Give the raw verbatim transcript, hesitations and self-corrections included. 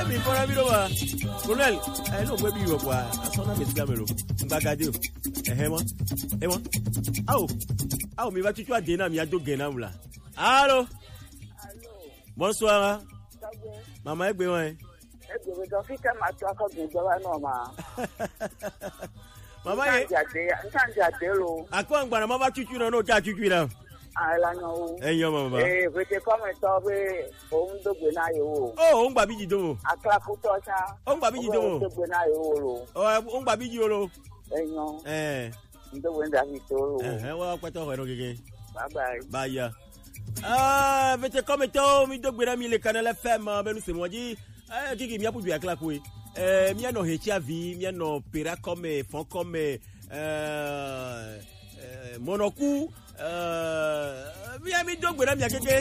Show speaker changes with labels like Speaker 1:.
Speaker 1: mi fora mi roba. Colonel, eh no we bi wo kwa. Asona me sigamero. Mbagade o. Eh mo. Eh mo. Aw. Aw mi ba tutu ade na mi ado gen na mula. Allô?
Speaker 2: Allô.
Speaker 1: Bonsoir. Maman egbe won.
Speaker 2: Egbe we do fi ka ma to aka gun jo wa no ma.
Speaker 1: Mama ye.
Speaker 2: Nkan jade lo.
Speaker 1: Akwa ngba na mama tutu na no ja tutu na.
Speaker 2: Ala no.
Speaker 1: Eh yo mama.
Speaker 2: Eh, we te come to be o ndo gbe na yo.
Speaker 1: Oh, o ngba biji do.
Speaker 2: Akla ku to cha.
Speaker 1: O ngba biji do.
Speaker 2: O ndo gbe na yo lo.
Speaker 1: O ngba biji lo.
Speaker 2: Eh yo.
Speaker 1: Eh.
Speaker 2: Ndo we nda mi to lo.
Speaker 1: Eh, wa kwa to ho ro gege.
Speaker 2: Bye bye.
Speaker 1: Bye ya. Ah, vete comme to mi do gbe na mi le Canal F M be nu se mo ji. Eh, kiki mi apudu akla ku e. Eh, mi no H I V, mi no pera comme fon comme euh monoku euh mi ami do gbe na mi akeke